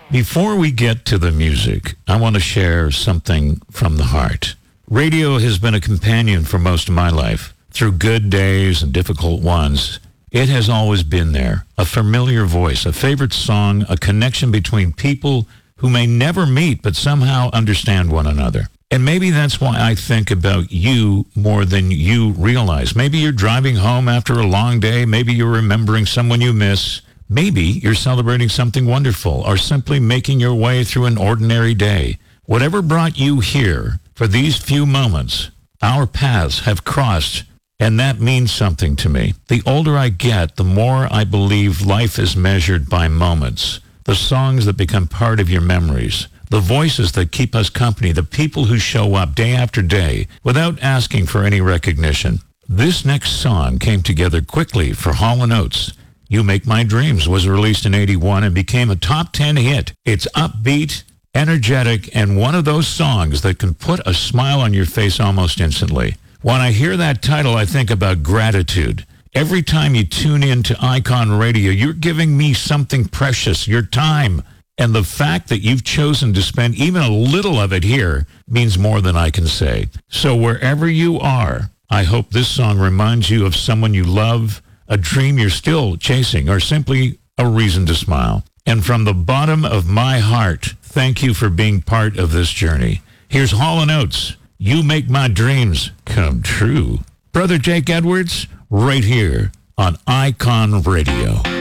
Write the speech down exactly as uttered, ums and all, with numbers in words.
Before we get to the music, I want to share something from the heart. Radio has been a companion for most of my life. Through good days and difficult ones, it has always been there. A familiar voice, a favorite song, a connection between people who may never meet but somehow understand one another. And maybe that's why I think about you more than you realize. Maybe you're driving home after a long day. Maybe you're remembering someone you miss. Maybe you're celebrating something wonderful or simply making your way through an ordinary day. Whatever brought you here for these few moments, our paths have crossed, and that means something to me. The older I get, the more I believe life is measured by moments, the songs that become part of your memories, the voices that keep us company, the people who show up day after day without asking for any recognition. This next song came together quickly for Hall and Oates. You Make My Dreams was released in eighty-one and became a top ten hit. It's upbeat, energetic, and one of those songs that can put a smile on your face almost instantly. When I hear that title, I think about gratitude. Every time you tune in to Icon Radio, you're giving me something precious, your time. And the fact that you've chosen to spend even a little of it here means more than I can say. So wherever you are, I hope this song reminds you of someone you love, a dream you're still chasing, or simply a reason to smile. And from the bottom of my heart, thank you for being part of this journey. Here's Hall and Oates. You Make My Dreams Come True. Brother Jake Edwards, right here on Icon Radio.